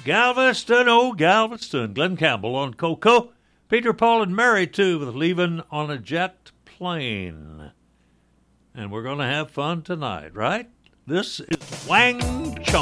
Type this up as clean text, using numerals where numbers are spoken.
Galveston, oh Galveston. Glenn Campbell on Coco. Peter, Paul, and Mary, too, with Leaving on a Jet Plane. And we're going to have fun tonight, right? This is Wang Chung.